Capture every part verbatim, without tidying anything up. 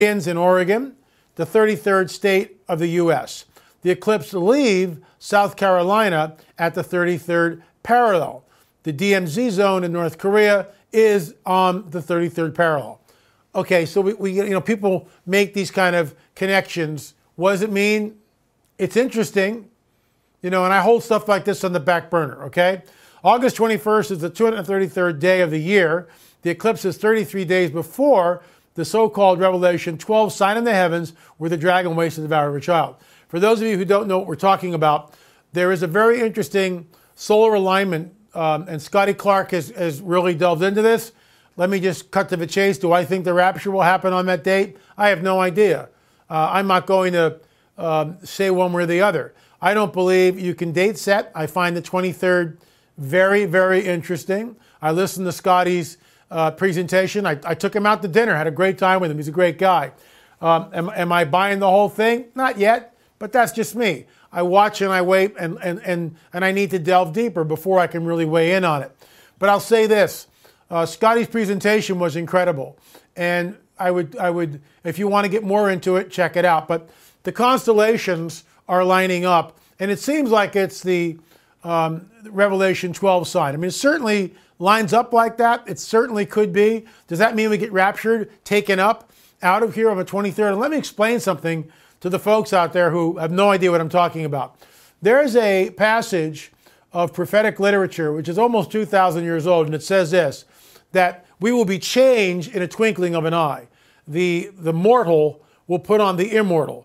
in Oregon, the thirty-third state of the U S. The eclipse will leave South Carolina at the thirty-third parallel. The D M Z zone in North Korea is on the thirty-third parallel. Okay, so we, we you know, people make these kind of connections. What does it mean? It's interesting, you know, and I hold stuff like this on the back burner, okay? August twenty-first is the two hundred thirty-third day of the year. The eclipse is thirty-three days before the so-called Revelation twelve sign in the heavens where the dragon waits to devour a child. For those of you who don't know what we're talking about, there is a very interesting solar alignment, um, and Scotty Clark has, has really delved into this. Let me just cut to the chase. Do I think the rapture will happen on that date? I have no idea. Uh, I'm not going to um, say one way or the other. I don't believe you can date set. I find the twenty-third very, very interesting. I listened to Scotty's uh, presentation. I, I took him out to dinner, had a great time with him. He's a great guy. Um, am, am I buying the whole thing? Not yet, but that's just me. I watch and I wait, and, and, and, and I need to delve deeper before I can really weigh in on it. But I'll say this. Uh, Scotty's presentation was incredible. And I would, I would, if you want to get more into it, check it out. But the constellations are lining up, and it seems like it's the um, Revelation twelve sign. I mean, it certainly lines up like that. It certainly could be. Does that mean we get raptured, taken up out of here on the twenty-third? And let me explain something to the folks out there who have no idea what I'm talking about. There's a passage of prophetic literature, which is almost two thousand years old, and it says this, that we will be changed in a twinkling of an eye. The, the mortal will put on the immortal.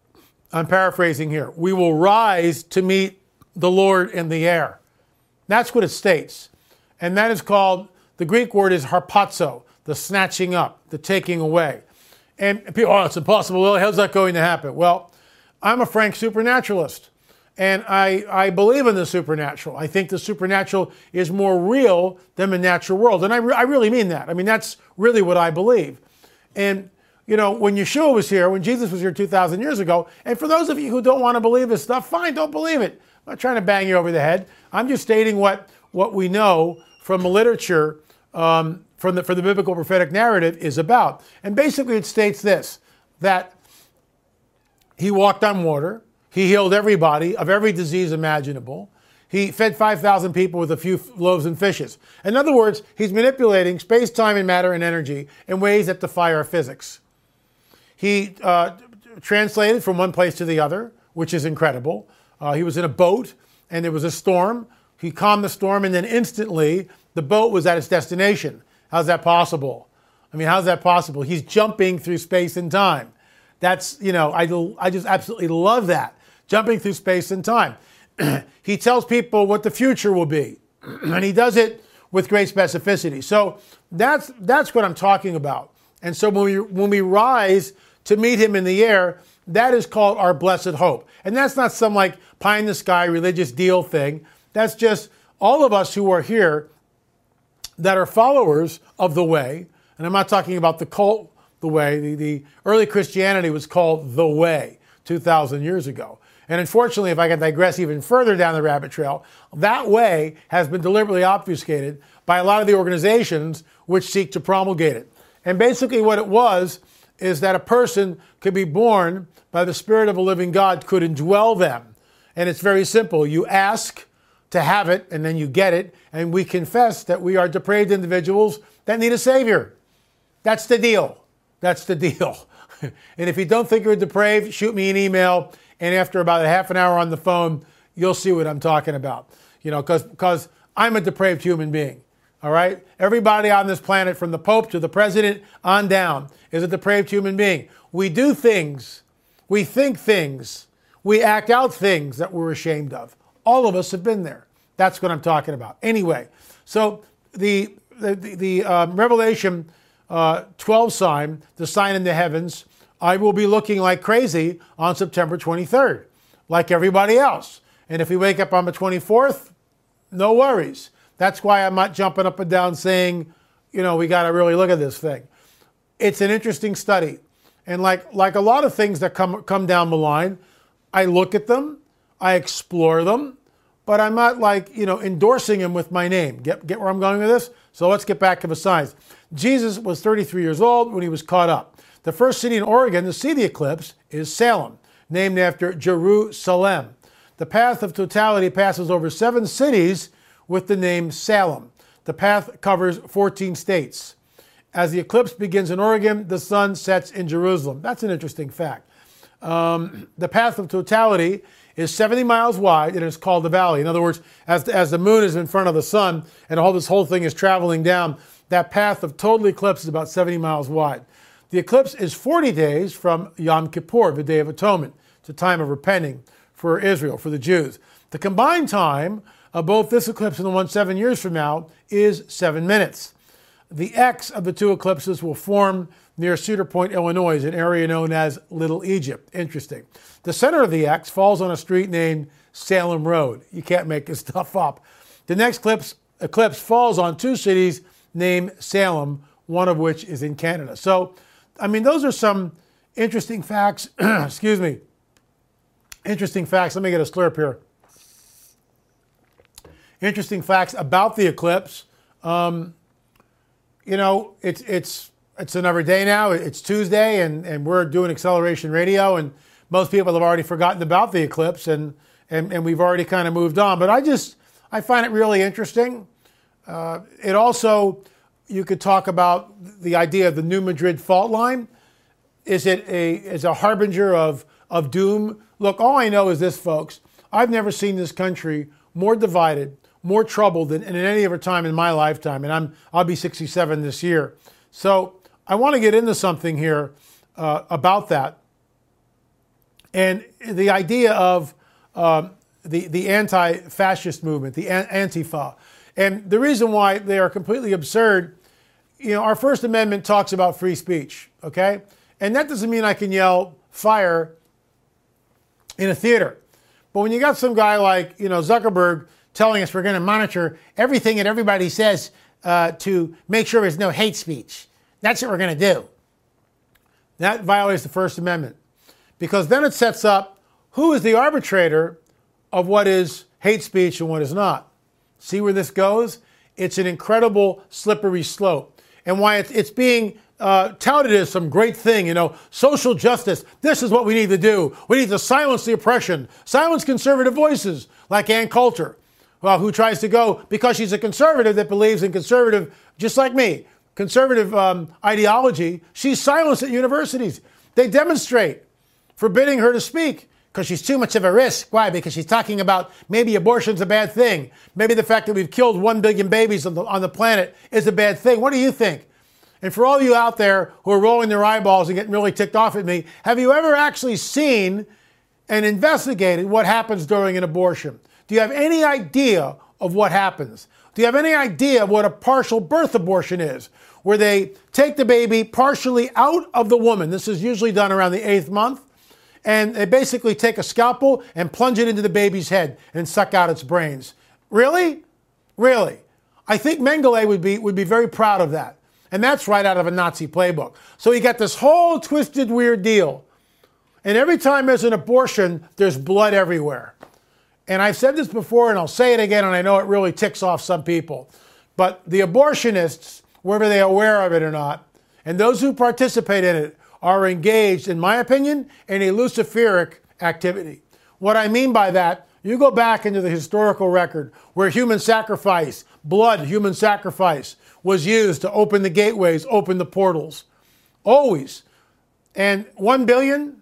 I'm paraphrasing here. We will rise to meet the Lord in the air. That's what it states. And that is called, the Greek word is harpazo, the snatching up, the taking away. And people, oh, it's impossible. Well, how's that going to happen? Well, I'm a frank supernaturalist. And I, I believe in the supernatural. I think the supernatural is more real than the natural world. And I, re- I really mean that. I mean, that's really what I believe. And, you know, when Yeshua was here, when Jesus was here two thousand years ago, and for those of you who don't want to believe this stuff, fine, don't believe it. I'm not trying to bang you over the head. I'm just stating what, what we know from the literature, um, from the, for the biblical prophetic narrative is about. And basically it states this, that he walked on water. He healed everybody of every disease imaginable. He fed five thousand people with a few loaves and fishes. In other words, he's manipulating space, time, and matter and energy in ways that defy our physics. He uh, translated from one place to the other, which is incredible. Uh, he was in a boat, and there was a storm. He calmed the storm, and then instantly, the boat was at its destination. How's that possible? I mean, how's that possible? He's jumping through space and time. That's, you know, I, I just absolutely love that. Jumping through space and time. He tells people what the future will be. And he does it with great specificity. So that's that's what I'm talking about. And so when we when we rise to meet him in the air, that is called our blessed hope. And that's not some like pie in the sky religious deal thing. That's just all of us who are here that are followers of the way. And I'm not talking about the cult, the way. The, the early Christianity was called the way two thousand years ago. And unfortunately, if I can digress even further down the rabbit trail, that way has been deliberately obfuscated by a lot of the organizations which seek to promulgate it. And basically what it was is that a person could be born by the Spirit of a living God, could indwell them. And it's very simple. You ask to have it, and then you get it. And we confess that we are depraved individuals that need a Savior. That's the deal. That's the deal. And if you don't think you're depraved, shoot me an email. And after about a half an hour on the phone, you'll see what I'm talking about. You know, because because I'm a depraved human being. All right? Everybody on this planet, from the Pope to the President on down, is a depraved human being. We do things, we think things, we act out things that we're ashamed of. All of us have been there. That's what I'm talking about. Anyway, so the the, the, the um, Revelation uh, twelve sign, the sign in the heavens, I will be looking like crazy on September twenty-third, like everybody else. And if we wake up on the twenty-fourth, no worries. That's why I'm not jumping up and down saying, you know, we got to really look at this thing. It's an interesting study. And like, like a lot of things that come, come down the line, I look at them, I explore them, but I'm not like, you know, endorsing them with my name. Get, get where I'm going with this? So let's get back to the science. Jesus was thirty-three years old when he was caught up. The first city in Oregon to see the eclipse is Salem, named after Jerusalem. The path of totality passes over seven cities with the name Salem. The path covers fourteen states. As the eclipse begins in Oregon, the sun sets in Jerusalem. That's an interesting fact. Um, the path of totality is seventy miles wide and it's called the valley. In other words, as, as the moon is in front of the sun and all this whole thing is traveling down, that path of total eclipse is about seventy miles wide. The eclipse is forty days from Yom Kippur, the Day of Atonement. It's a time of repenting for Israel, for the Jews. The combined time of both this eclipse and the one seven years from now is seven minutes. The X of the two eclipses will form near Cedar Point, Illinois, an area known as Little Egypt. Interesting. The center of the X falls on a street named Salem Road. You can't make this stuff up. The next eclipse, eclipse falls on two cities named Salem, one of which is in Canada. So, I mean, those are some interesting facts. Excuse me. Interesting facts. Let me get a slurp here. Interesting facts about the eclipse. Um, you know, it's it's it's another day now. It's Tuesday, and, and we're doing Acceleration Radio, and most people have already forgotten about the eclipse, and and, and we've already kind of moved on. But I just I find it really interesting. Uh, it also, you could talk about the idea of the New Madrid fault line. Is it a is a harbinger of of doom? Look, all I know is this, folks. I've never seen this country more divided, more troubled than in any other time in my lifetime, and I'm I'll be sixty-seven this year. So I want to get into something here uh, about that, and the idea of um, the the anti-fascist movement, the Antifa, and the reason why they are completely absurd. You know, our First Amendment talks about free speech, okay, and that doesn't mean I can yell fire in a theater. But when you got some guy like, you know, Zuckerberg telling us we're going to monitor everything that everybody says uh, to make sure there's no hate speech, that's what we're going to do. That violates the First Amendment. Because then it sets up who is the arbitrator of what is hate speech and what is not. See where this goes? It's an incredible slippery slope. And why it's, it's being Uh, touted as some great thing, you know, social justice. This is what we need to do. We need to silence the oppression, silence conservative voices like Ann Coulter, well, who tries to go, because she's a conservative that believes in conservative, just like me, conservative um, ideology. She's silenced at universities. They demonstrate, forbidding her to speak because she's too much of a risk. Why? Because she's talking about maybe abortion's a bad thing. Maybe the fact that we've killed one billion babies on the, on the planet is a bad thing. What do you think? And for all of you out there who are rolling their eyeballs and getting really ticked off at me, have you ever actually seen and investigated what happens during an abortion? Do you have any idea of what happens? Do you have any idea of what a partial birth abortion is? Where they take the baby partially out of the woman. This is usually done around the eighth month. And they basically take a scalpel and plunge it into the baby's head and suck out its brains. Really? Really? I think Mengele would be, would be very proud of that. And that's right out of a Nazi playbook. So you got this whole twisted, weird deal. And every time there's an abortion, there's blood everywhere. And I've said this before, and I'll say it again, and I know it really ticks off some people. But the abortionists, whether they're aware of it or not, and those who participate in it, are engaged, in my opinion, in a Luciferic activity. What I mean by that, you go back into the historical record where human sacrifice, blood, human sacrifice, was used to open the gateways, open the portals. Always. And one billion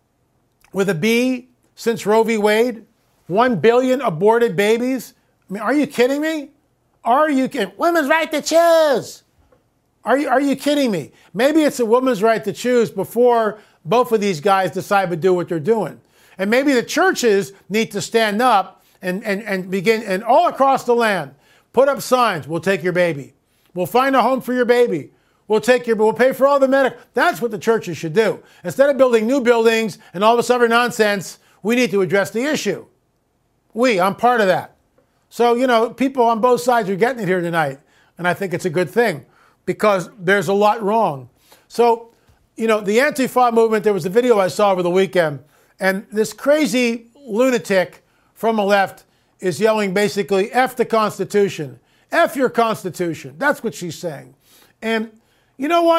with a B since Roe v. Wade. One billion aborted babies. I mean, are you kidding me? Are you kidding? Women's right to choose. Are you, are you kidding me? Maybe it's a woman's right to choose before both of these guys decide to do what they're doing. And maybe the churches need to stand up and, and, and begin, and all across the land, put up signs. We'll take your baby. We'll find a home for your baby. We'll take your, we'll pay for all the medical. That's what the churches should do. Instead of building new buildings and all this other nonsense, we need to address the issue. We, I'm part of that. So, you know, people on both sides are getting it here tonight. And I think it's a good thing because there's a lot wrong. So, you know, the Antifa movement, there was a video I saw over the weekend, and this crazy lunatic from the left is yelling basically, F the Constitution. F your Constitution. That's what she's saying. And you know what?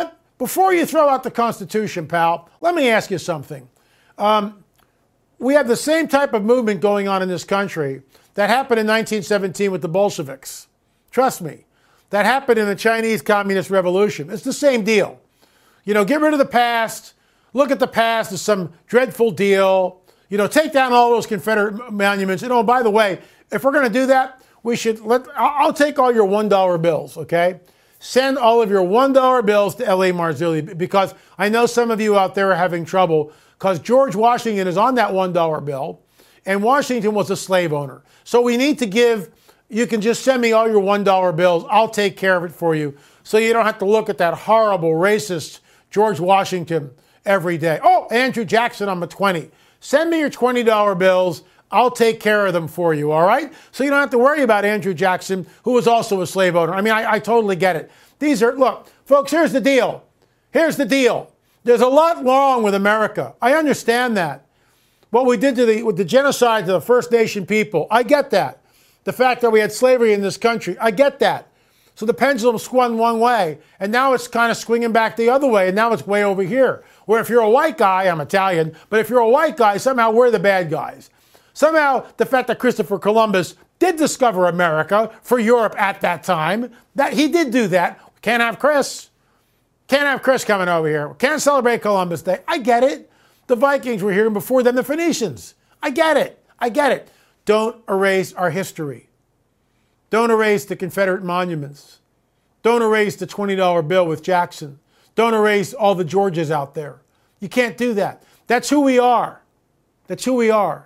before you throw out the Constitution, pal, let me ask you something. Um, we have the same type of movement going on in this country that happened in nineteen seventeen with the Bolsheviks. Trust me. That happened in the Chinese Communist Revolution. It's the same deal. You know, get rid of the past. Look at the past as some dreadful deal. You know, take down all those Confederate monuments. You know, by the way, if we're going to do that, we should let, I'll take all your one dollar bills, okay? Send all of your one dollar bills to L A Marzulli, because I know some of you out there are having trouble because George Washington is on that one dollar bill, and Washington was a slave owner. So we need to give, you can just send me all your one dollar bills. I'll take care of it for you so you don't have to look at that horrible, racist George Washington every day. Oh, Andrew Jackson, I'm a twenty. Send me your twenty dollar bills. I'll take care of them for you, all right? So you don't have to worry about Andrew Jackson, who was also a slave owner. I mean, I, I totally get it. These are, look, folks, here's the deal. Here's the deal. There's a lot wrong with America. I understand that. What we did to the, with the genocide to the First Nation people, I get that. The fact that we had slavery in this country, I get that. So the pendulum swung one way, and now it's kind of swinging back the other way, and now it's way over here. Where if you're a white guy, I'm Italian, but if you're a white guy, somehow we're the bad guys. Somehow, the fact that Christopher Columbus did discover America for Europe at that time, that he did do that. Can't have Chris. Can't have Chris coming over here. Can't celebrate Columbus Day. I get it. The Vikings were here before them, the Phoenicians. I get it. I get it. Don't erase our history. Don't erase the Confederate monuments. Don't erase the twenty dollar bill with Jackson. Don't erase all the Georges out there. You can't do that. That's who we are. That's who we are.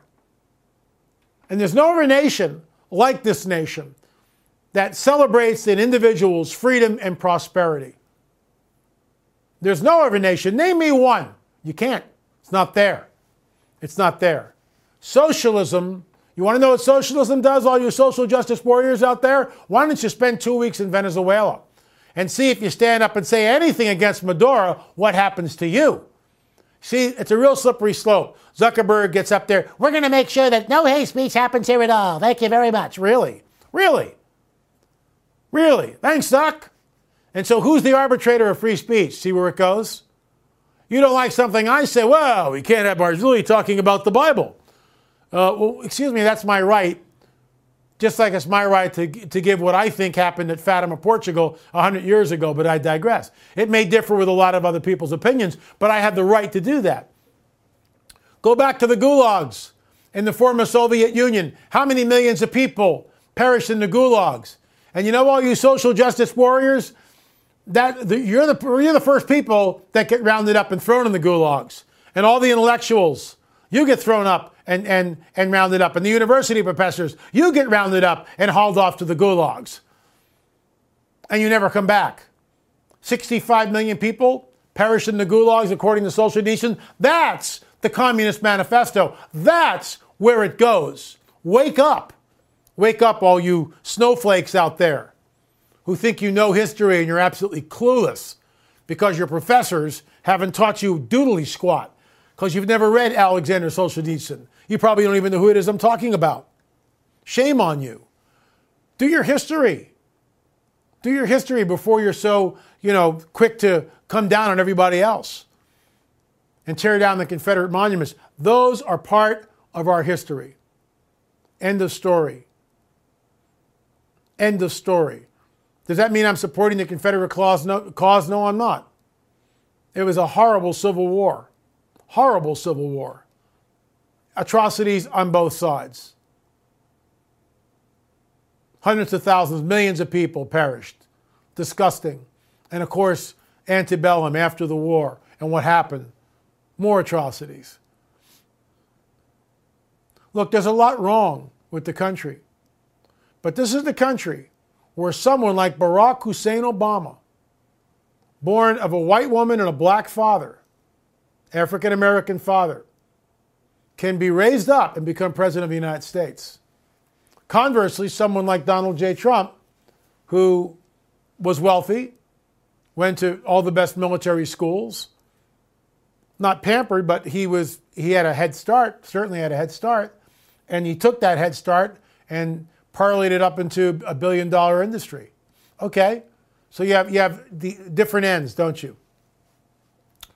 And there's no other nation like this nation that celebrates an individual's freedom and prosperity. There's no other nation. Name me one. You can't. It's not there. It's not there. Socialism, you want to know what socialism does, all you social justice warriors out there? Why don't you spend two weeks in Venezuela and see if you stand up and say anything against Maduro, what happens to you? See, it's a real slippery slope. Zuckerberg gets up there. We're going to make sure that no hate speech happens here at all. Thank you very much. Really? Really? Really? Thanks, Zuck. And so who's the arbitrator of free speech? See where it goes? You don't like something I say? Well, we can't have Marzulli talking about the Bible. Uh, well, excuse me, that's my right. Just like it's my right to, to give what I think happened at Fatima, Portugal one hundred years ago, but I digress. It may differ with a lot of other people's opinions, but I have the right to do that. Go back to the gulags in the former Soviet Union. How many millions of people perished in the gulags? And you know, all you social justice warriors, that the, you're, the, you're the first people that get rounded up and thrown in the gulags. And all the intellectuals, you get thrown up and, and, and rounded up. And the university professors, you get rounded up and hauled off to the gulags. And you never come back. sixty-five million people perished in the gulags according to Solzhenitsyn. That's the Communist Manifesto. That's where it goes. Wake up. Wake up, all you snowflakes out there who think you know history and you're absolutely clueless because your professors haven't taught you doodly squat because you've never read Alexander Solzhenitsyn. You probably don't even know who it is I'm talking about. Shame on you. Do your history. Do your history before you're so, you know, quick to come down on everybody else and tear down the Confederate monuments. Those are part of our history. End of story. End of story. Does that mean I'm supporting the Confederate cause? No, cause? No, I'm not. It was a horrible civil war. Horrible civil war. Atrocities on both sides. Hundreds of thousands, millions of people perished. Disgusting. And of course, antebellum, after the war, and what happened. More atrocities. Look, there's a lot wrong with the country. But this is the country where someone like Barack Hussein Obama, born of a white woman and a black father, African-American father, can be raised up and become president of the United States. Conversely, someone like Donald J. Trump, who was wealthy, went to all the best military schools, not pampered, but he was he had a head start, certainly had a head start, and he took that head start and parlayed it up into a billion dollar industry. Okay, so you have you have the different ends, don't you?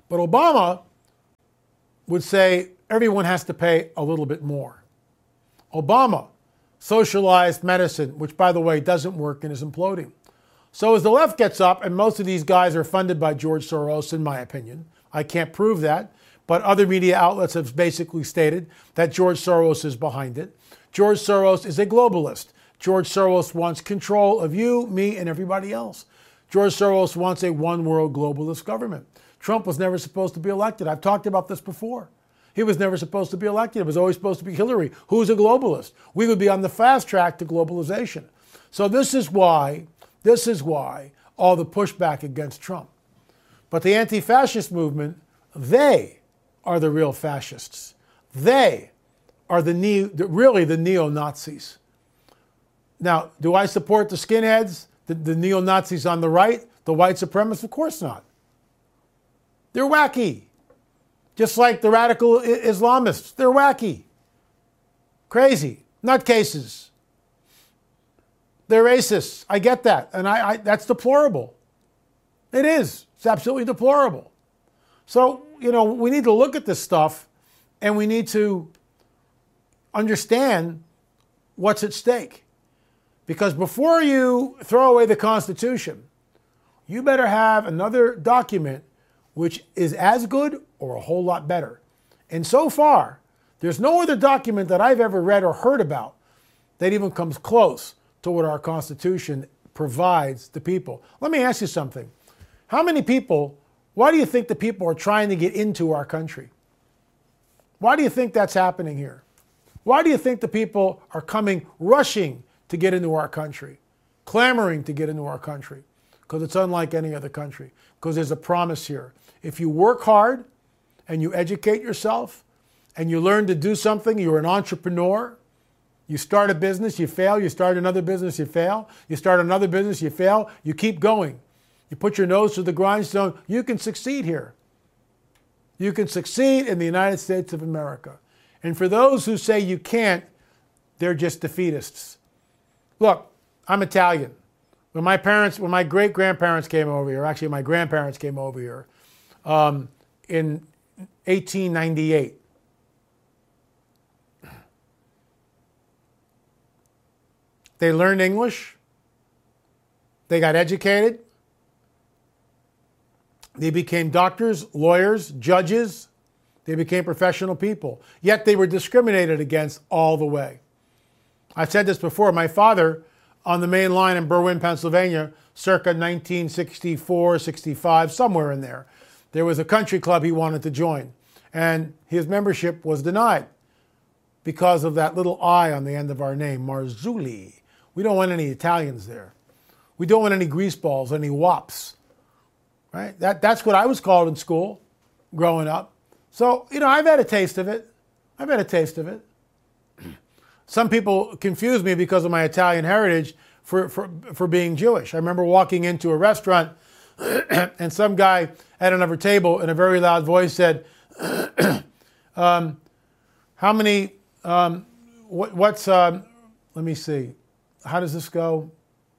But Obama would say everyone has to pay a little bit more. Obama socialized medicine, which, by the way, doesn't work and is imploding. So as the left gets up, and most of these guys are funded by George Soros, in my opinion. I can't prove that, but other media outlets have basically stated that George Soros is behind it. George Soros is a globalist. George Soros wants control of you, me, and everybody else. George Soros wants a one-world globalist government. Trump was never supposed to be elected. I've talked about this before. He was never supposed to be elected. It was always supposed to be Hillary, who's a globalist. We would be on the fast track to globalization. So this is why, this is why all the pushback against Trump. But the anti-fascist movement, they are the real fascists. They are the neo, really the neo-Nazis. Now, do I support the skinheads, the, the neo-Nazis on the right, the white supremacists? Of course not. They're wacky. Just like the radical Islamists, they're wacky. Crazy. Nutcases. They're racists. I get that. And I, I that's deplorable. It is. It's absolutely deplorable. So, you know, we need to look at this stuff and we need to understand what's at stake. Because before you throw away the Constitution, you better have another document which is as good or a whole lot better. And so far, there's no other document that I've ever read or heard about that even comes close to what our Constitution provides the people. Let me ask you something. How many people, why do you think the people are trying to get into our country? Why do you think that's happening here? Why do you think the people are coming, rushing to get into our country, clamoring to get into our country? Because it's unlike any other country. Because there's a promise here. If you work hard and you educate yourself and you learn to do something, you're an entrepreneur, you start a business, you fail, you start another business, you fail, you start another business, you fail, you keep going. You put your nose to the grindstone, you can succeed here. You can succeed in the United States of America. And for those who say you can't, they're just defeatists. Look, I'm Italian. When my parents, when my great-grandparents came over here, actually my grandparents came over here um, in eighteen ninety-eight. They learned English. They got educated. They became doctors, lawyers, judges. They became professional people. Yet they were discriminated against all the way. I've said this before. My father, on the main line in Berwyn, Pennsylvania, circa nineteen sixty-four, sixty-five, somewhere in there, there was a country club he wanted to join. And his membership was denied because of that little I on the end of our name, Marzulli. We don't want any Italians there. We don't want any greaseballs, any wops. Right? That, that's what I was called in school growing up. So, you know, I've had a taste of it. I've had a taste of it. Some people confuse me because of my Italian heritage for, for, for being Jewish. I remember walking into a restaurant and some guy at another table in a very loud voice said, um, how many, um, what, what's, um, let me see, how does this go?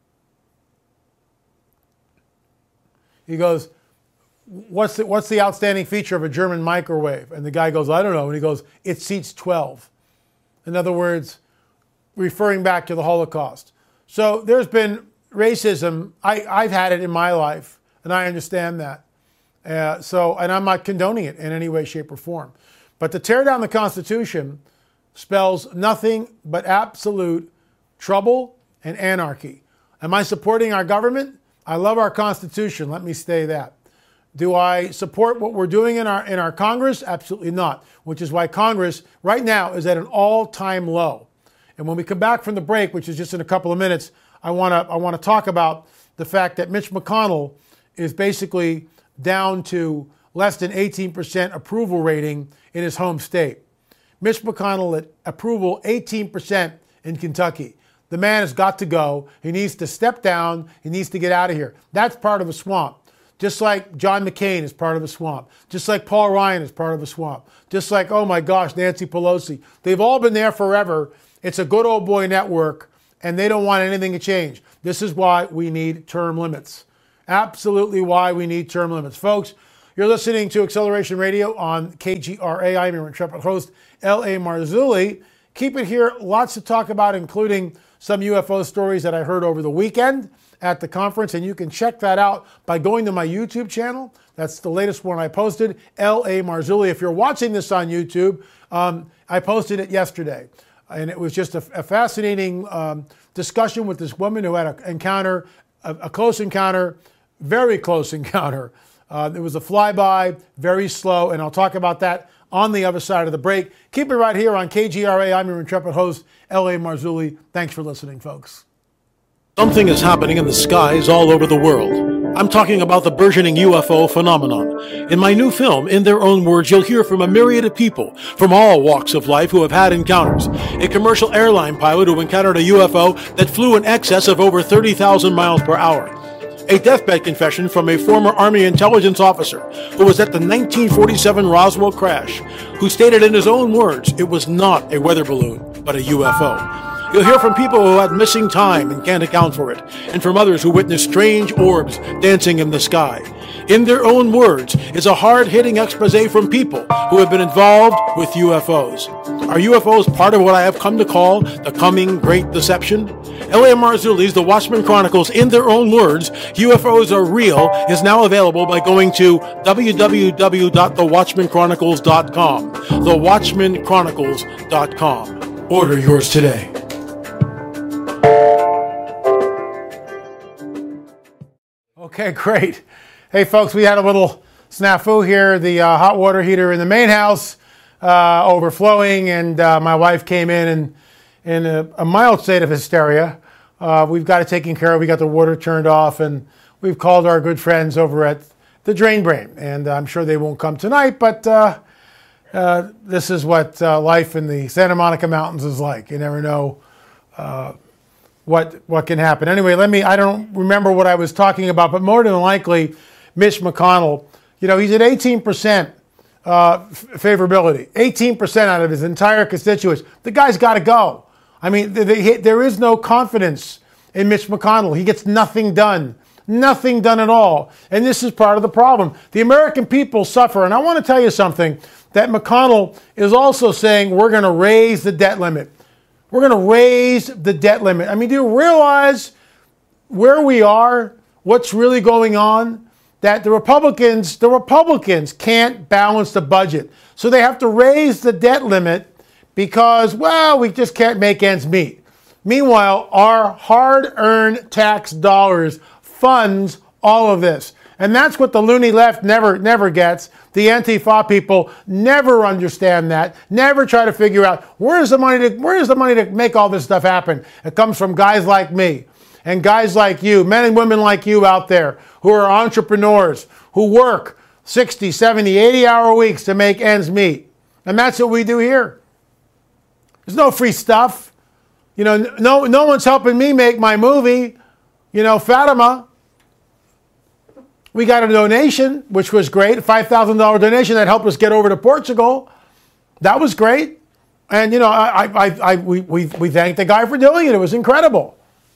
He goes, what's the, what's the outstanding feature of a German microwave? And the guy goes, I don't know. And he goes, it seats twelve. In other words, referring back to the Holocaust. So there's been racism. I, I've had it in my life, and I understand that. Uh, so, and I'm not condoning it in any way, shape, or form. But to tear down the Constitution spells nothing but absolute trouble and anarchy. Am I supporting our government? I love our Constitution. Let me say that. Do I support what we're doing in our in our Congress? Absolutely not. Which is why Congress right now is at an all-time low. And when we come back from the break, which is just in a couple of minutes, I want to I want to talk about the fact that Mitch McConnell is basically down to less than eighteen percent approval rating in his home state. Mitch McConnell at approval eighteen percent in Kentucky. The man has got to go. He needs to step down. He needs to get out of here. That's part of a swamp. Just like John McCain is part of a swamp. Just like Paul Ryan is part of a swamp. Just like, oh my gosh, Nancy Pelosi. They've all been there forever. It's a good old boy network, and they don't want anything to change. This is why we need term limits. Absolutely why we need term limits. Folks, You're listening to Acceleration Radio on K G R A. I'm your intrepid host, L A. Marzulli. Keep it here. Lots to talk about, including some U F O stories that I heard over the weekend at the conference. And you can check that out by going to my YouTube channel. That's the latest one I posted, L A. Marzulli. If you're watching this on YouTube, um, I posted it yesterday. And it was just a, a fascinating um, discussion with this woman who had an encounter, a, a close encounter, very close encounter. Uh, it was a flyby, very slow, and I'll talk about that on the other side of the break. Keep it right here on K G R A. I'm your intrepid host, L A. Marzulli. Thanks for listening, folks. Something is happening in the skies all over the world. I'm talking about the burgeoning U F O phenomenon. In my new film, In Their Own Words, you'll hear from a myriad of people from all walks of life who have had encounters. A commercial airline pilot who encountered a U F O that flew in excess of over thirty thousand miles per hour. A deathbed confession from a former Army intelligence officer who was at the nineteen forty-seven Roswell crash, who stated in his own words it was not a weather balloon, but a U F O. You'll hear from people who had missing time and can't account for it, and from others who witnessed strange orbs dancing in the sky. In Their Own Words is a hard-hitting expose from people who have been involved with U F Os. Are U F Os part of what I have come to call the coming Great Deception? L A. Marzulli's The Watchmen Chronicles, In Their Own Words, U F Os Are Real, is now available by going to w w w dot the watchmen chronicles dot com. the watchmen chronicles dot com. Order yours today. Okay, great. Hey, folks, we had a little snafu here. The uh, hot water heater in the main house uh, overflowing, and uh, my wife came in and in a, a mild state of hysteria. Uh, we've got it taken care of. We got the water turned off, and we've called our good friends over at the Drain Brain, and I'm sure they won't come tonight, but uh, uh, this is what uh, life in the Santa Monica Mountains is like. You never know uh, what what can happen. Anyway, let me, I don't remember what I was talking about, but more than likely, Mitch McConnell, you know, he's at eighteen percent uh, favorability, eighteen percent out of his entire constituents. The guy's got to go. I mean, the, the, there is no confidence in Mitch McConnell. He gets nothing done, nothing done at all. And this is part of the problem. The American people suffer. And I want to tell you something, that McConnell is also saying we're going to raise the debt limit. We're going to raise the debt limit. I mean, do you realize where we are, what's really going on? That the Republicans, the Republicans can't balance the budget. So they have to raise the debt limit because, well, we just can't make ends meet. Meanwhile, our hard-earned tax dollars funds all of this. And that's what the loony left never, never gets. The Antifa people never understand that, never try to figure out where's the money to, where's the money to make all this stuff happen. It comes from guys like me and guys like you, men and women like you out there who are entrepreneurs, who work sixty, seventy, eighty hour weeks to make ends meet. And that's what we do here. There's no free stuff. You know, no, no one's helping me make my movie. You know, Fatima. We got a donation, which was great, a five thousand dollars donation that helped us get over to Portugal. That was great. And, you know, I, I, I, we, we, we thanked the guy for doing it. It was incredible.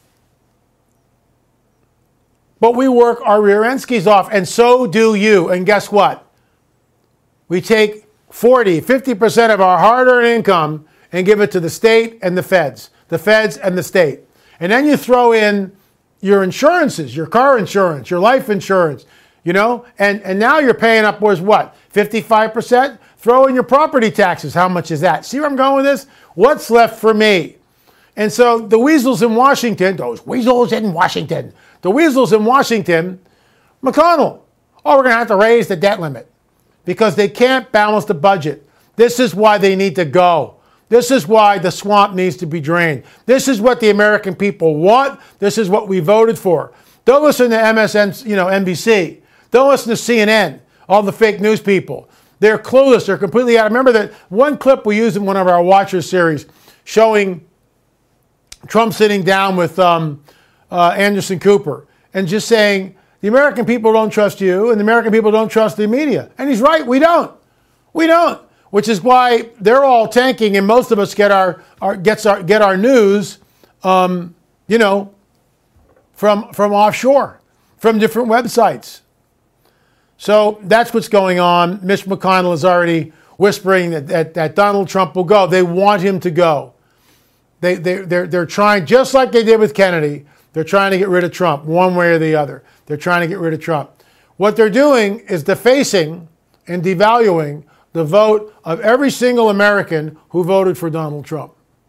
But we work our rear end skis off, and so do you. And guess what? We take forty, fifty percent of our hard-earned income and give it to the state and the feds, the feds and the state. And then you throw in your insurances, your car insurance, your life insurance, you know, and, and now you're paying upwards, what, fifty-five percent? Throw in your property taxes. How much is that? See where I'm going with this? What's left for me? And so the weasels in Washington, those weasels in Washington, the weasels in Washington, McConnell, oh, we're going to have to raise the debt limit because they can't balance the budget. This is why they need to go. This is why the swamp needs to be drained. This is what the American people want. This is what we voted for. Don't listen to M S N, you know, N B C. Don't listen to C N N, all the fake news people. They're clueless. They're completely out. Remember that one clip we used in one of our Watchers series showing Trump sitting down with um, uh, Anderson Cooper and just saying, the American people don't trust you and the American people don't trust the media. And he's right. We don't. We don't. Which is why they're all tanking, and most of us get our, our gets our get our news, um, you know, from from offshore, from different websites. So that's what's going on. Mitch McConnell is already whispering that, that, that Donald Trump will go. They want him to go. They, they, they're, they're trying, just like they did with Kennedy, they're trying to get rid of Trump one way or the other. They're trying to get rid of Trump. What they're doing is defacing and devaluing the vote of every single American who voted for Donald Trump.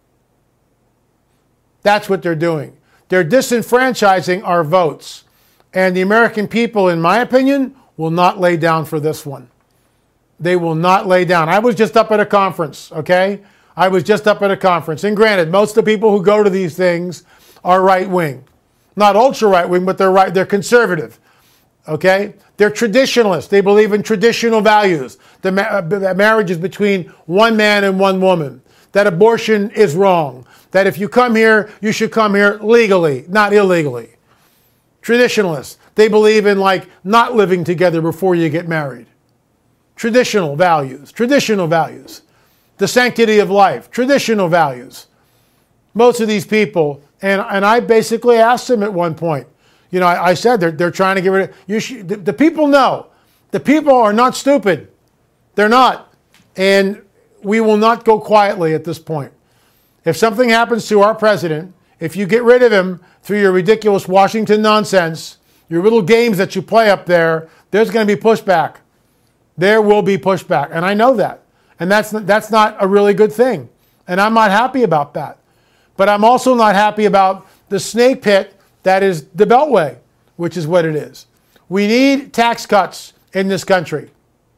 That's what they're doing. They're disenfranchising our votes. And the American people, in my opinion, will not lay down for this one. They will not lay down. I was just up at a conference, okay? I was just up at a conference. And granted, most of the people who go to these things are right-wing. Not ultra-right-wing, but they're right. They're conservative, okay? They're traditionalists. They believe in traditional values. The ma- uh, marriage is between one man and one woman. That abortion is wrong. That if you come here, you should come here legally, not illegally. Traditionalists. They believe in like not living together before you get married. Traditional values. Traditional values. The sanctity of life. Traditional values. Most of these people, and, and I basically asked them at one point, you know, I, I said they're, they're trying to get rid of, you should, the, the people know. The people are not stupid. They're not. And we will not go quietly at this point. If something happens to our president, if you get rid of him through your ridiculous Washington nonsense, your little games that you play up there, there's going to be pushback. There will be pushback. And I know that. And that's, that's not a really good thing. And I'm not happy about that. But I'm also not happy about the snake pit that is the Beltway, which is what it is. We need tax cuts in this country.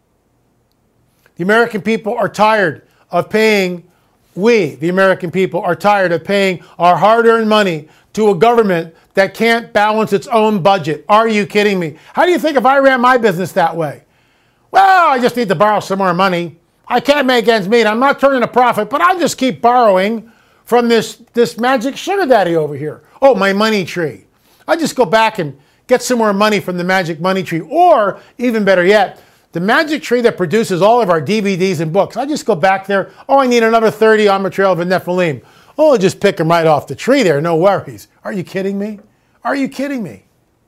The American people are tired of paying, we, the American people, are tired of paying our hard-earned money to a government that can't balance its own budget. Are you kidding me? How do you think if I ran my business that way? Well, I just need to borrow some more money. I can't make ends meet. I'm not turning a profit, but I'll just keep borrowing from this, this magic sugar daddy over here. Oh, my money tree. I just go back and get some more money from the magic money tree. Or, even better yet, the magic tree that produces all of our D V Ds and books. I just go back there. Oh, I need another thirty on Amitriptyline and Nephilim. Oh, I'll just pick them right off the tree there. No worries. Are you kidding me? Are you kidding me?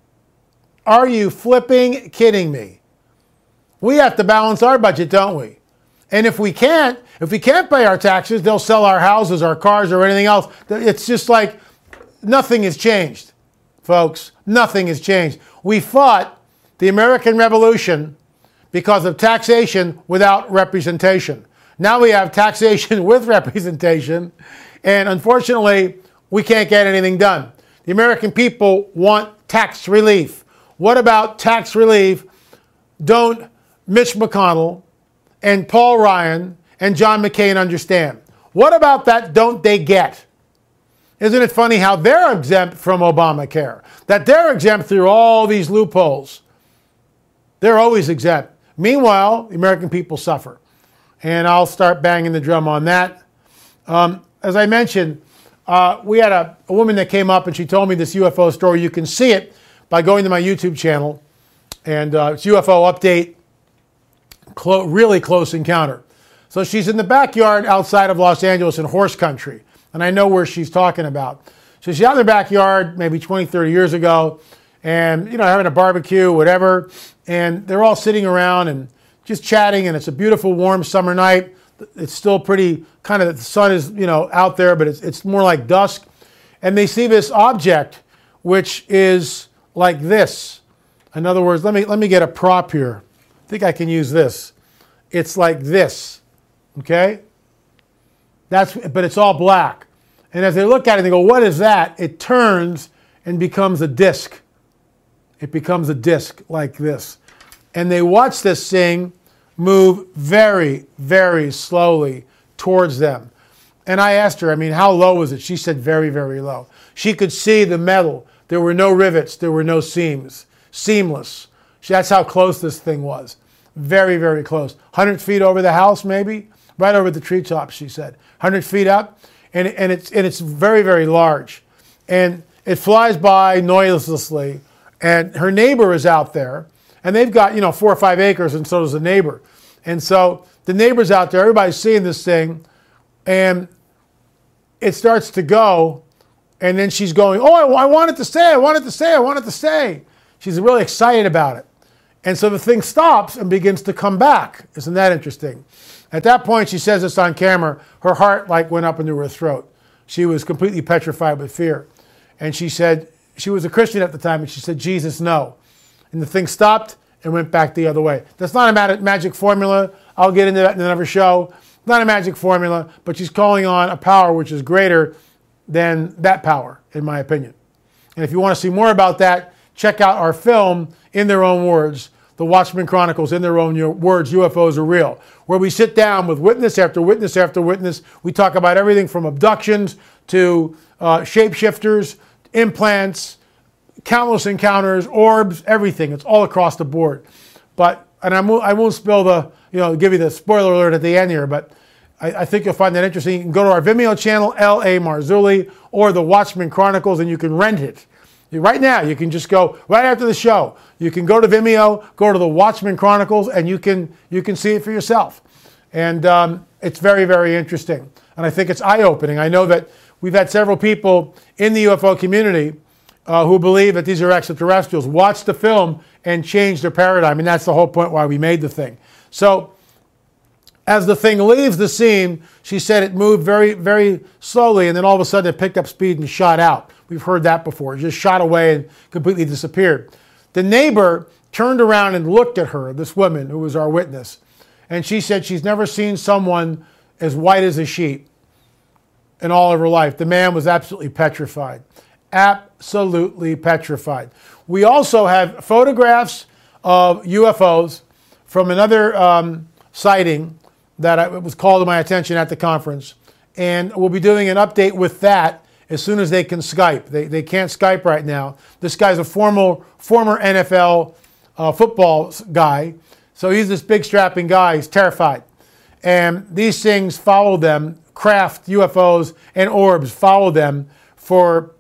Are you flipping kidding me? We have to balance our budget, don't we? And if we can't, if we can't pay our taxes, they'll sell our houses, our cars, or anything else. It's just like nothing has changed, folks. Nothing has changed. We fought the American Revolution because of taxation without representation. Now we have taxation with representation, and unfortunately, we can't get anything done. The American people want tax relief. What about tax relief? Don't Mitch McConnell and Paul Ryan and John McCain understand? What about that don't they get? Isn't it funny how they're exempt from Obamacare? That they're exempt through all these loopholes. They're always exempt. Meanwhile, the American people suffer. And I'll start banging the drum on that. Um, as I mentioned, uh, we had a, a woman that came up and she told me this U F O story. You can see it by going to my YouTube channel. And uh, it's U F O Update, Clo- really close encounter. So she's in the backyard outside of Los Angeles in horse country. And I know where she's talking about. So she's out in the backyard maybe twenty, thirty years ago. And, you know, having a barbecue, whatever. And they're all sitting around and just chatting. And it's a beautiful, warm summer night. It's still pretty, kind of, the sun is, you know, out there, but it's, it's more like dusk. And they see this object, which is like this. In other words, let me, let me get a prop here. I think I can use this. It's like this, okay? That's, but it's all black. And as they look at it, they go, what is that? It turns and becomes a disc. It becomes a disc like this. And they watch this thing move very, very slowly towards them. And I asked her, I mean, how low was it? She said very, very low. She could see the metal. There were no rivets. There were no seams. Seamless. That's how close this thing was. Very, very close. one hundred feet over the house, maybe? Right over the treetops, she said. one hundred feet up. And, and, it's, and it's very, very large. And it flies by noiselessly. And her neighbor is out there. And they've got, you know, four or five acres, and so does the neighbor. And so the neighbor's out there. Everybody's seeing this thing. And it starts to go. And then she's going, oh, I, I want it to stay. I want it to stay. I want it to stay. She's really excited about it. And so the thing stops and begins to come back. Isn't that interesting? At that point, she says this on camera, her heart like went up into her throat. She was completely petrified with fear. And she said, she was a Christian at the time, and she said, Jesus, no. And the thing stopped and went back the other way. That's not a magic formula. I'll get into that in another show. Not a magic formula, but she's calling on a power which is greater than that power, in my opinion. And if you want to see more about that, check out our film, In Their Own Words, The Watchmen Chronicles, In Their Own Words, U F Os Are Real, where we sit down with witness after witness after witness. We talk about everything from abductions to uh, shapeshifters, implants, countless encounters, orbs, everything. It's all across the board. But, and I won't, I won't spill the, you know, give you the spoiler alert at the end here, but I, I think you'll find that interesting. You can go to our Vimeo channel, L A Marzulli, or The Watchmen Chronicles, and you can rent it. Right now, you can just go, right after the show, you can go to Vimeo, go to The Watchmen Chronicles, and you can, you can see it for yourself. And um, it's very, very interesting. And I think it's eye-opening. I know that we've had several people in the U F O community uh, who believe that these are extraterrestrials, watch the film and change their paradigm. And that's the whole point why we made the thing. So as the thing leaves the scene, she said it moved very, very slowly, and then all of a sudden it picked up speed and shot out. We've heard that before. It just shot away and completely disappeared. The neighbor turned around and looked at her, this woman who was our witness, and she said she's never seen someone as white as a sheet in all of her life. The man was absolutely petrified. Absolutely petrified. We also have photographs of U F Os from another um, sighting that I, it was called to my attention at the conference. And we'll be doing an update with that as soon as they can Skype. They, they can't Skype right now. This guy's a former, former N F L uh, football guy. So he's this big strapping guy. He's terrified. And these things follow them, craft, U F Os, and orbs follow them for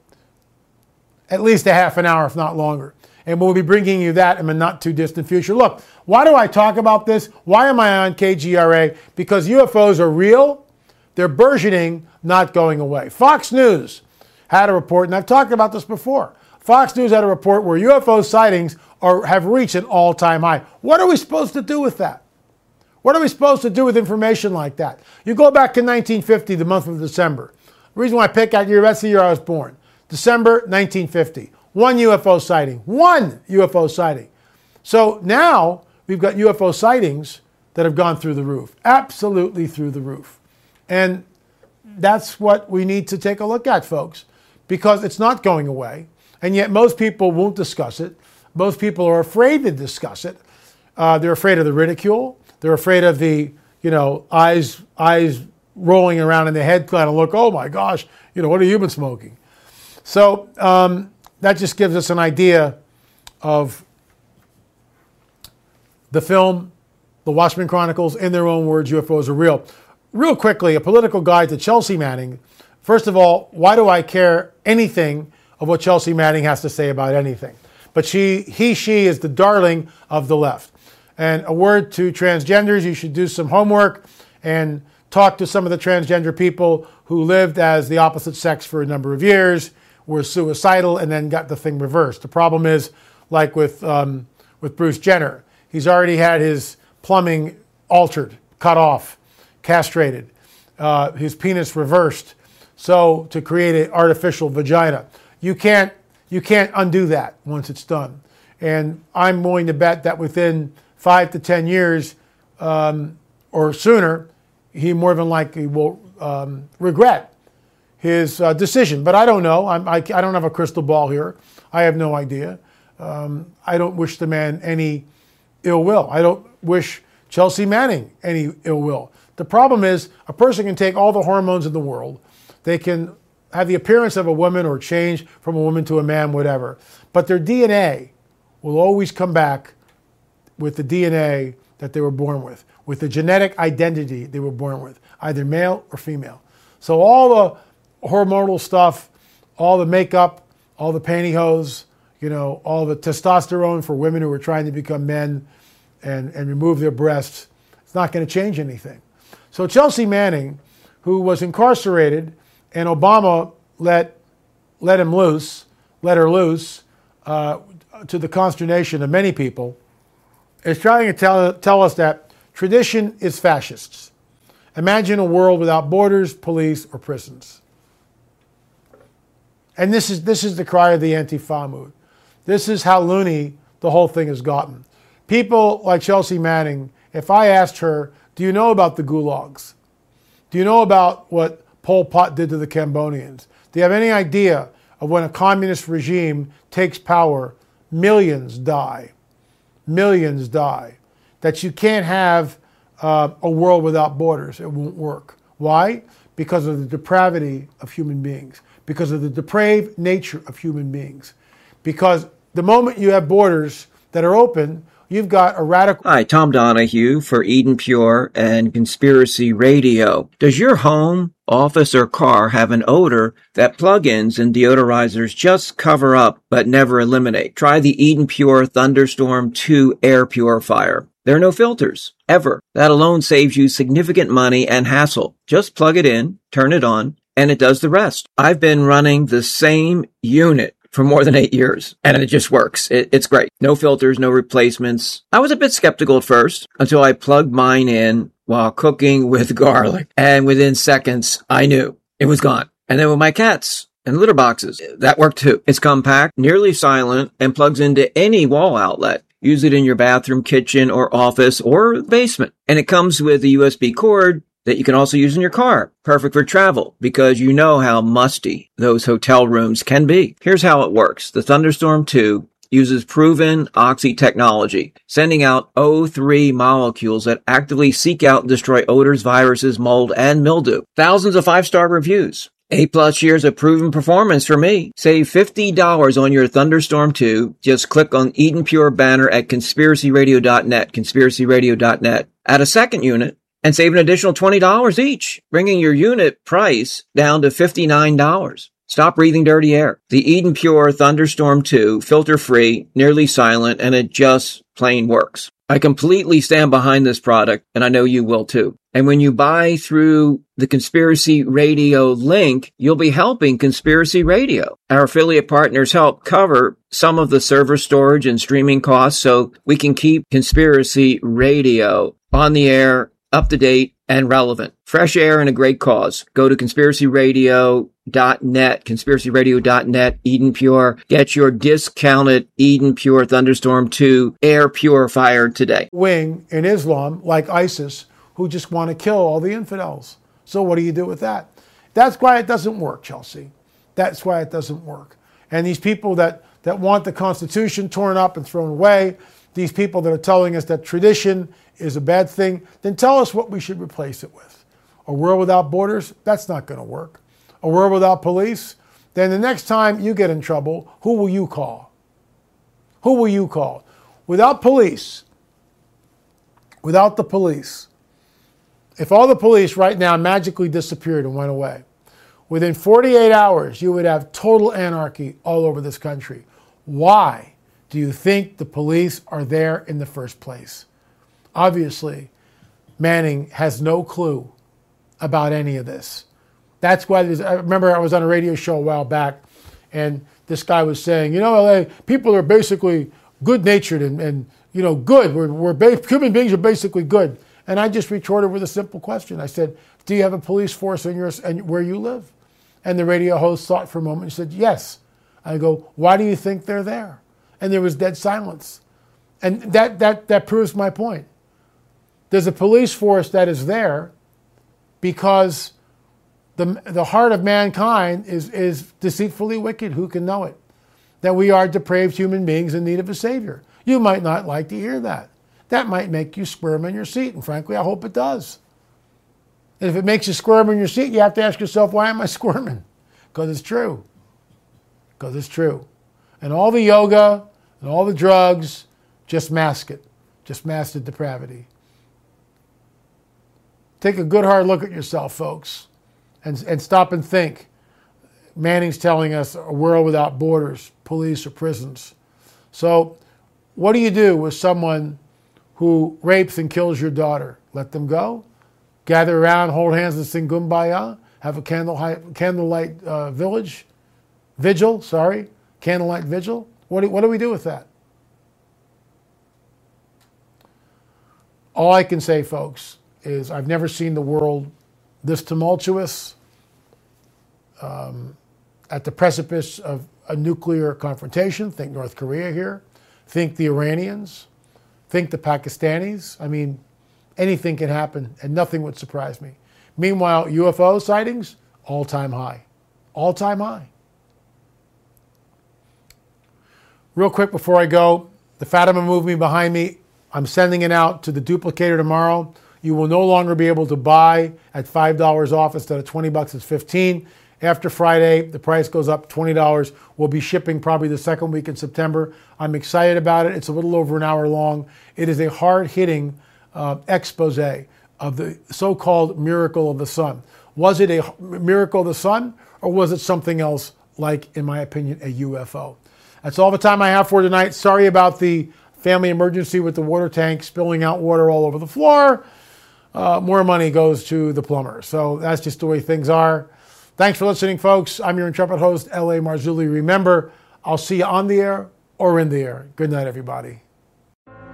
at least a half an hour, if not longer. And we'll be bringing you that in the not too distant future. Look, why do I talk about this? Why am I on K G R A? Because U F Os are real. They're burgeoning, not going away. Fox News had a report, and I've talked about this before. Fox News had a report where U F O sightings are, have reached an all-time high. What are we supposed to do with that? What are we supposed to do with information like that? You go back to nineteen fifty, the month of December. The reason why I pick that year, that's the year I was born. December nineteen fifty. One U F O sighting. One U F O sighting. So now we've got U F O sightings that have gone through the roof. Absolutely through the roof. And that's what we need to take a look at, folks, because it's not going away. And yet most people won't discuss it. Most people are afraid to discuss it. Uh, they're afraid of the ridicule. They're afraid of the, you know, eyes, eyes rolling around in the head kind of look, oh my gosh, you know, what have you been smoking? So um, that just gives us an idea of the film, The Watchmen Chronicles, In Their Own Words, U F Os Are Real. Real quickly, a political guide to Chelsea Manning. First of all, why do I care anything of what Chelsea Manning has to say about anything? But she, he, she is the darling of the left. And a word to transgenders, you should do some homework and talk to some of the transgender people who lived as the opposite sex for a number of years, were suicidal, and then got the thing reversed. The problem is, like with, um, with Bruce Jenner, he's already had his plumbing altered, cut off, castrated, uh, his penis reversed, so to create an artificial vagina. You can't, you can't undo that once it's done. And I'm willing to bet that within five to ten years um, or sooner, he more than likely will um, regret his uh, decision. But I don't know. I'm, I, I don't have a crystal ball here. I have no idea. Um, I don't wish the man any ill will. I don't wish Chelsea Manning any ill will. The problem is a person can take all the hormones in the world. They can have the appearance of a woman or change from a woman to a man, whatever. But their D N A will always come back with the D N A that they were born with, with the genetic identity they were born with, either male or female. So all the hormonal stuff, all the makeup, all the pantyhose, you know, all the testosterone for women who are trying to become men and, and remove their breasts, it's not going to change anything. So Chelsea Manning, who was incarcerated, and Obama let, let him loose, let her loose, uh, to the consternation of many people, is trying to tell, tell us that tradition is fascists. Imagine a world without borders, police, or prisons. And this is, this is the cry of the Antifa mood. This is how loony the whole thing has gotten. People like Chelsea Manning, if I asked her, do you know about the gulags? Do you know about what Pol Pot did to the Cambodians? Do you have any idea of when a communist regime takes power, millions die? Millions die. That you can't have uh, a world without borders. It won't work. Why? Because of the depravity of human beings. Because of the depraved nature of human beings. Because the moment you have borders that are open, you've got a radical... Hi, Tom Donahue for Eden Pure and Conspiracy Radio. Does your home, office, or car have an odor that plug-ins and deodorizers just cover up but never eliminate? Try the Eden Pure Thunderstorm two air purifier. There are no filters, ever. That alone saves you significant money and hassle. Just plug it in, turn it on, and it does the rest. I've been running the same unit for more than eight years, and it just works. It, it's great. No filters, no replacements. I was a bit skeptical at first until I plugged mine in while cooking with garlic, and within seconds, I knew it was gone. And then with my cats and litter boxes, that worked too. It's compact, nearly silent, and plugs into any wall outlet. Use it in your bathroom, kitchen, or office, or basement. And it comes with a U S B cord that you can also use in your car. Perfect for travel, because you know how musty those hotel rooms can be. Here's how it works. The Thunderstorm two uses proven oxy technology, sending out O three molecules that actively seek out and destroy odors, viruses, mold, and mildew. Thousands of five-star reviews. Eight plus years of proven performance for me. Save fifty dollars on your Thunderstorm two. Just click on Eden Pure banner at conspiracy radio dot net, conspiracy radio dot net. Add a second unit and save an additional twenty dollars each, bringing your unit price down to fifty-nine dollars. Stop breathing dirty air. The Eden Pure Thunderstorm two, filter-free, nearly silent, and it just plain works. I completely stand behind this product, and I know you will too. And when you buy through the Conspiracy Radio link, you'll be helping Conspiracy Radio. Our affiliate partners help cover some of the server storage and streaming costs so we can keep Conspiracy Radio on the air, up to date, and relevant. Fresh air and a great cause. Go to conspiracy radio dot net, conspiracy radio dot net, Eden Pure. Get your discounted Eden Pure Thunderstorm two air purifier today. Wing in Islam, like ISIS, who just want to kill all the infidels. So what do you do with that? That's why it doesn't work, Chelsea. That's why it doesn't work. And these people that, that want the Constitution torn up and thrown away, these people that are telling us that tradition is a bad thing, then tell us what we should replace it with. A world without borders? That's not going to work. A world without police? Then the next time you get in trouble, who will you call? Who will you call? Without police, without the police, if all the police right now magically disappeared and went away, within forty-eight hours, you would have total anarchy all over this country. Why do you think the police are there in the first place? Obviously, Manning has no clue about any of this. That's why there's, I remember I was on a radio show a while back, and this guy was saying, you know, L A, people are basically good-natured and, and you know, good. We're, we're ba- human beings are basically good. And I just retorted with a simple question. I said, do you have a police force in your, in, where you live? And the radio host thought for a moment and said, yes. I go, why do you think they're there? And there was dead silence. And that, that, that proves my point. There's a police force that is there because the, the heart of mankind is, is deceitfully wicked. Who can know it? That we are depraved human beings in need of a savior. You might not like to hear that. That might make you squirm in your seat. And frankly, I hope it does. And if it makes you squirm in your seat, you have to ask yourself, why am I squirming? Because it's true. Because it's true. And all the yoga and all the drugs just mask it. Just mask the depravity. Take a good hard look at yourself, folks, and, and stop and think. Manning's telling us a world without borders, police, or prisons. So what do you do with someone who rapes and kills your daughter? Let them go? Gather around, hold hands, and sing Kumbaya? Have a candlelight, candlelight uh, village? Vigil, sorry. Candlelight vigil? What do, what do we do with that? All I can say, folks, is I've never seen the world this tumultuous, um, at the precipice of a nuclear confrontation. Think North Korea here. Think the Iranians. Think the Pakistanis. I mean, anything can happen, and nothing would surprise me. Meanwhile, U F O sightings, all-time high. All-time high. Real quick before I go, the Fatima movement behind me, I'm sending it out to the duplicator tomorrow. You will no longer be able to buy at five dollars off instead of twenty bucks. It's fifteen. After Friday, the price goes up twenty dollars. We'll be shipping probably the second week in September. I'm excited about it. It's a little over an hour long. It is a hard-hitting uh, expose of the so-called miracle of the sun. Was it a miracle of the sun, or was it something else like, in my opinion, a U F O? That's all the time I have for tonight. Sorry about the family emergency with the water tank spilling out water all over the floor. Uh, more money goes to the plumber. So that's just the way things are. Thanks for listening, folks. I'm your intrepid host, L A Marzulli. Remember, I'll see you on the air or in the air. Good night, everybody.